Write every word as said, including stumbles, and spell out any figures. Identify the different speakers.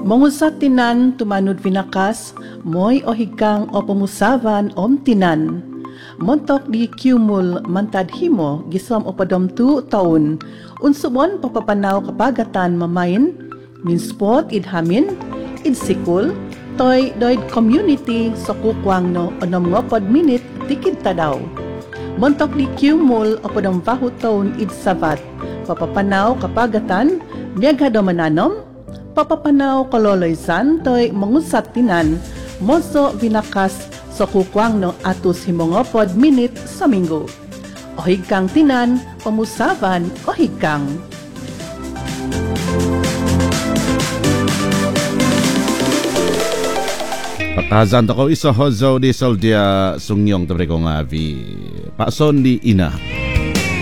Speaker 1: Mongusat tinan tumanod vinakas, moy o higkang o pumusavan om tinan. Montok di kiumul mantad himo gisom o padom tu taon. Unsubon papapanaw kapagatan mamain, min sport idhamin, idsikul, toy doid community sa kukwang no onom ngopod minute tikid tadaw. Montok di kiumul o padom vahu taon idsavat, papapanaw kapagatan, miyagado mananom, papapanaw kaloloysan toy mangusat tinan, moso vinakas sa kukwang no atus himongopod minute sa minggo. O higkang tinan, pamusavan o higkang.
Speaker 2: Patazan to ko isa hozo di soldia sungyong tabre ko nga vi pason di ina.